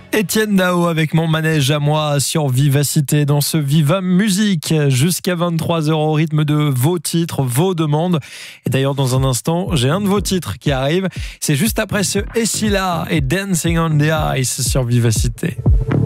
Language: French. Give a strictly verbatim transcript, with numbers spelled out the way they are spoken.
Étienne Dao avec Mon manège à moi sur Vivacité dans ce Viva Musique jusqu'à vingt-trois heures au rythme de vos titres, vos demandes. Et d'ailleurs dans un instant, j'ai un de vos titres qui arrive. C'est juste après ce Essila et Dancing on the Ice sur Vivacité.